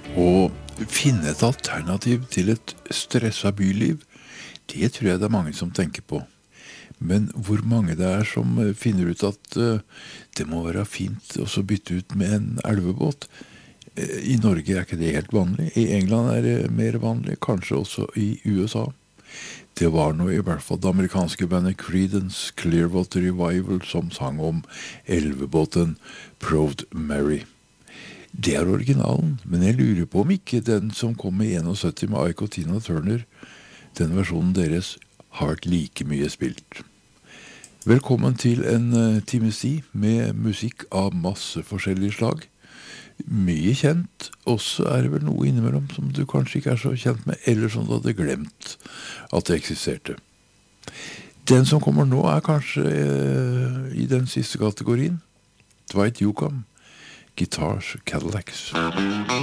Å finne et alternativ til et stresset byliv, det tror jeg det er mange som tenker på. Men hvor mange det er som finner ut at det må være fint å så bytte ut med en elvebåt. I Norge er ikke det helt vanlig. I England er det mer vanlig, kanskje også i USA. Det var nå i hvert fall det amerikanske bandet Creedence Clearwater Revival som sang om elvebåten Proud Mary. Det er originalen, men jeg lurer på om ikke den som kom i 71 med Ike og Tina Turner, den versjonen deres har vært like mye spilt. Velkommen til en times tid med musikk av masse forskjellige slag. Mye kjent, også er det vel noe innimellom som du kanskje ikke er så kjent med, eller som du hadde glemt at det eksisterte. Den som kommer nå er kanskje i den siste kategorien, Dwight Yoakam, Guitars, Cadillacs.